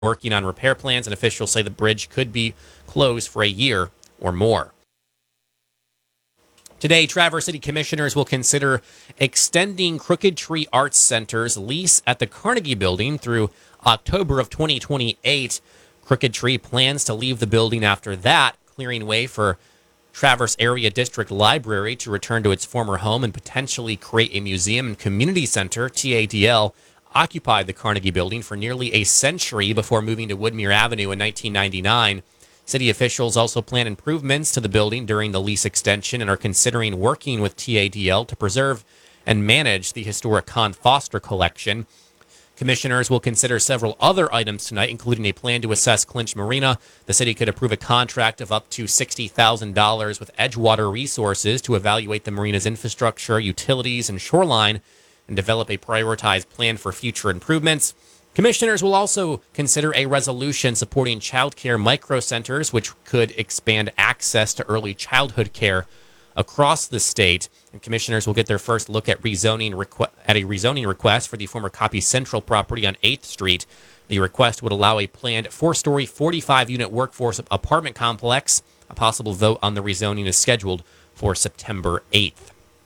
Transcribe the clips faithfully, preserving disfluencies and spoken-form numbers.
working on repair plans, and officials say the bridge could be closed for a year or more. Today, Traverse City Commissioners will consider extending Crooked Tree Arts Center's lease at the Carnegie Building through October of twenty twenty-eight. Crooked Tree plans to leave the building after that, clearing way for Traverse Area District Library to return to its former home and potentially create a museum and community center. T A D L occupied the Carnegie Building for nearly a century before moving to Woodmere Avenue in nineteen ninety-nine. City officials also plan improvements to the building during the lease extension and are considering working with T A D L to preserve and manage the historic Con Foster collection. Commissioners will consider several other items tonight, including a plan to assess Clinch Marina. The city could approve a contract of up to sixty thousand dollars with Edgewater Resources to evaluate the marina's infrastructure, utilities, and shoreline and develop a prioritized plan for future improvements. Commissioners will also consider a resolution supporting child care microcenters, which could expand access to early childhood care across the state. And commissioners will get their first look at rezoning requ- at a rezoning request for the former Copy Central property on eighth Street. The request would allow a planned four-story, forty-five unit workforce apartment complex. A possible vote on the rezoning is scheduled for September eighth.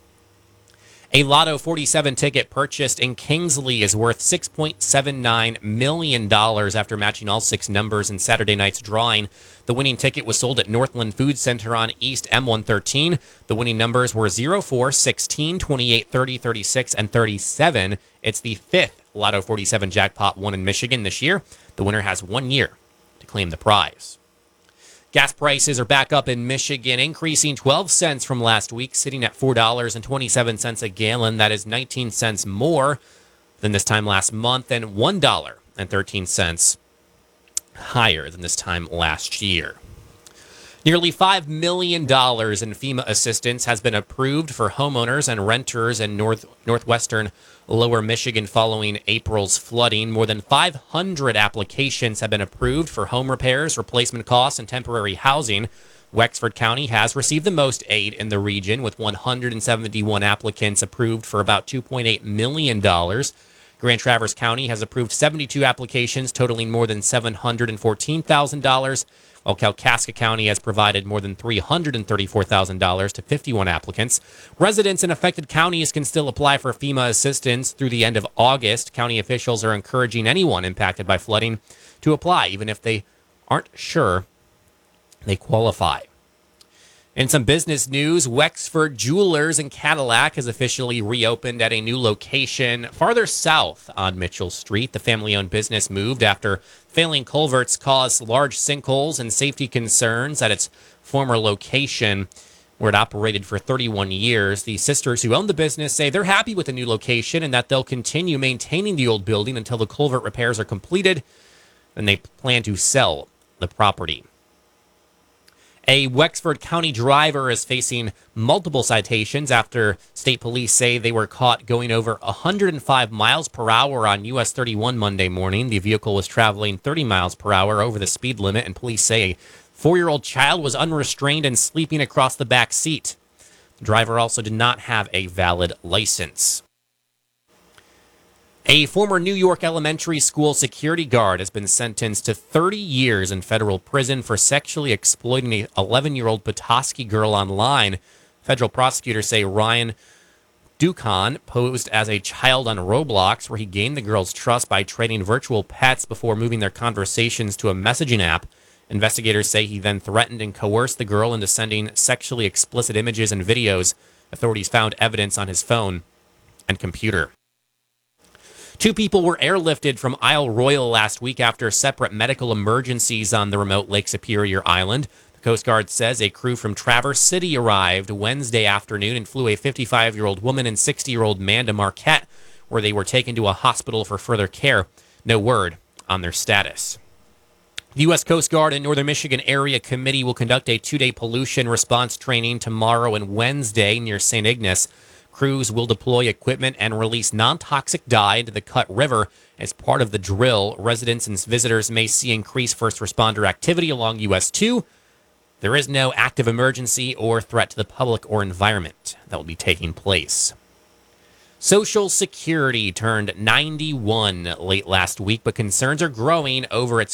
A Lotto forty-seven ticket purchased in Kingsley is worth six point seven nine million dollars after matching all six numbers in Saturday night's drawing. The winning ticket was sold at Northland Food Center on East M one thirteen. The winning numbers were zero, four, sixteen, twenty-eight, thirty, thirty-six, and thirty-seven. It's the fifth Lotto forty-seven jackpot won in Michigan this year. The winner has one year to claim the prize. Gas prices are back up in Michigan, increasing twelve cents from last week, sitting at four dollars and twenty-seven cents a gallon. That is nineteen cents more than this time last month and one dollar and thirteen cents higher than this time last year. Nearly five million dollars in FEMA assistance has been approved for homeowners and renters in north northwestern Lower Michigan following April's flooding. More than five hundred applications have been approved for home repairs, replacement costs, and temporary housing. Wexford County has received the most aid in the region, with one hundred seventy-one applicants approved for about two point eight million dollars. Grand Traverse County has approved seventy-two applications totaling more than seven hundred fourteen thousand dollars, while Kalkaska County has provided more than three hundred thirty-four thousand dollars to fifty-one applicants. Residents in affected counties can still apply for FEMA assistance through the end of August. County officials are encouraging anyone impacted by flooding to apply, even if they aren't sure they qualify. In some business news, Wexford Jewelers in Cadillac has officially reopened at a new location farther south on Mitchell Street. The family-owned business moved after failing culverts caused large sinkholes and safety concerns at its former location, where it operated for thirty-one years. The sisters who own the business say they're happy with the new location and that they'll continue maintaining the old building until the culvert repairs are completed, and they plan to sell the property. A Wexford County driver is facing multiple citations after state police say they were caught going over one hundred five miles per hour on U S thirty-one Monday morning. The vehicle was traveling thirty miles per hour over the speed limit, and police say a four-year-old child was unrestrained and sleeping across the back seat. The driver also did not have a valid license. A former New York elementary school security guard has been sentenced to thirty years in federal prison for sexually exploiting an eleven-year-old Petoskey girl online. Federal prosecutors say Ryan Ducon posed as a child on Roblox, where he gained the girl's trust by trading virtual pets before moving their conversations to a messaging app. Investigators say he then threatened and coerced the girl into sending sexually explicit images and videos. Authorities found evidence on his phone and computer. Two people were airlifted from Isle Royale last week after separate medical emergencies on the remote Lake Superior Island. The Coast Guard says a crew from Traverse City arrived Wednesday afternoon and flew a fifty-five-year-old woman and sixty-year-old man to Marquette, where they were taken to a hospital for further care. No word on their status. The U S Coast Guard and Northern Michigan Area Committee will conduct a two-day pollution response training tomorrow and Wednesday near Saint Ignace. Crews will deploy equipment and release non-toxic dye into the Cut River. As part of the drill, residents and visitors may see increased first responder activity along U S two. There is no active emergency or threat to the public or environment that will be taking place. Social Security turned ninety-one late last week, but concerns are growing over its